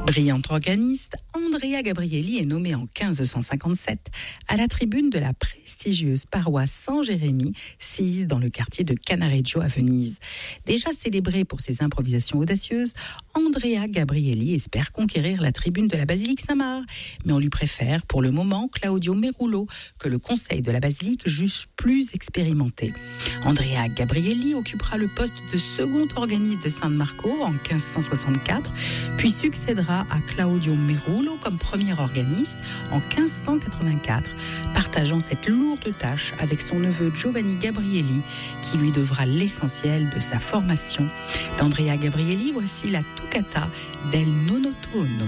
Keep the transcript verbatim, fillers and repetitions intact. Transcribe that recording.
Brillante organiste, Andrea Gabrieli est nommée en quinze cent cinquante-sept à la tribune de la prestigieuse paroisse Saint-Jérémy, sise dans le quartier de Canareggio à Venise. Déjà célébrée pour ses improvisations audacieuses, Andrea Gabrieli espère conquérir la tribune de la basilique Saint-Marc, mais on lui préfère pour le moment Claudio Merullo, que le conseil de la basilique juge plus expérimenté. Andrea Gabrieli occupera le poste de second organiste de San Marco en quinze cent soixante-quatre, puis succédera à Claudio Merullo comme premier organiste en quinze cent quatre-vingt-quatre, partageant cette lourde tâche avec son neveu Giovanni Gabrieli, qui lui devra l'essentiel de sa formation. D'Andrea Gabrieli, voici la toccata del Nono Tono.